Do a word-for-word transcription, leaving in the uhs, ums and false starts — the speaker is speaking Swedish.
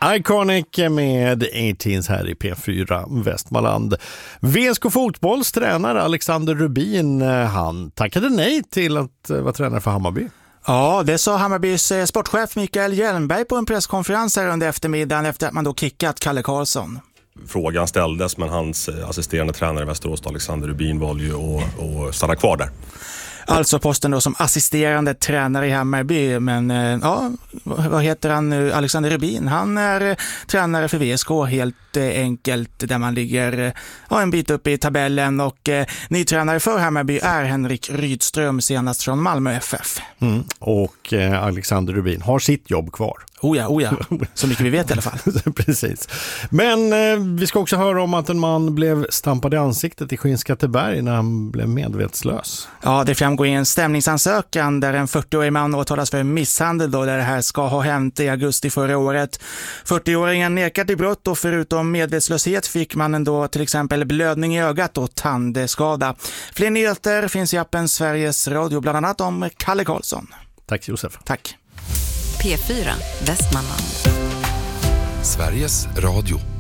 Iconic med arton här i P fyra Västmanland. V S K Fotbolls tränare Alexander Rubin, han tackade nej till att vara tränare för Hammarby. Ja, det sa Hammarbys sportchef Mikael Hjelmberg på en presskonferens här under eftermiddagen efter att man då kickat Kalle Karlsson. Frågan ställdes, men hans assisterande tränare i Västerås, Alexander Rubin, valde ju att, att stanna kvar där. Alltså posten då som assisterande tränare i Hammarby, men ja, vad heter han nu? Alexander Rubin, han är tränare för V S K helt enkelt, där man ligger ja, en bit upp i tabellen, och eh, ny tränare för Hammarby är Henrik Rydström, senast från Malmö F F. Mm. Och eh, Alexander Rubin har sitt jobb kvar. Oh ja, oh ja. Så mycket vi vet i alla fall. Precis. Men eh, vi ska också höra om att en man blev stampad i ansiktet i Skinnskatteberg när han blev medvetslös. Ja, det framgår i en stämningsansökan där en fyrtioårig man åtalas för misshandel då, där det här ska ha hänt i augusti förra året. fyrtioåringen nekar till brott, och förutom medvetslöshet fick man ändå till exempel blödning i ögat och tandskada. Fler nyheter finns i appen Sveriges Radio, bland annat om Kalle Karlsson. Tack Josef. Tack. P fyra Västmanland. Sveriges Radio.